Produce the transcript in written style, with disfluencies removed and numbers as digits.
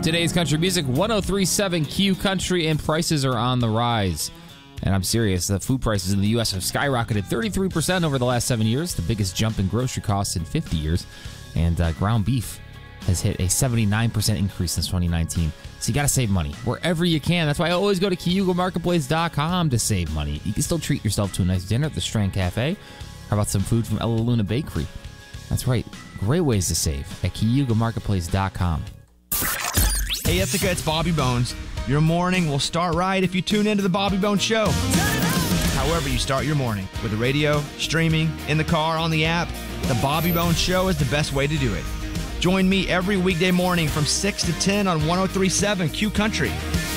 Today's country music, 103.7 Q Country, and prices are on the rise. And I'm serious, the food prices in the U.S. have skyrocketed 33% over the last 7 years, the biggest jump in grocery costs in 50 years. And ground beef has hit a 79% increase since 2019. So you got to save money wherever you can. That's why I always go to CayugaMarketplace.com to save money. You can still treat yourself to a nice dinner at the Strand Cafe. How about some food from Ella Luna Bakery? That's right. Great ways to save at CayugaMarketplace.com. Hey, Ithaca, it's Bobby Bones. Your morning will start right if you tune into the Bobby Bones Show. However you start your morning, with the radio, streaming, in the car, on the app, the Bobby Bones Show is the best way to do it. Join me every weekday morning from 6 to 10 on 103.7 Q Country.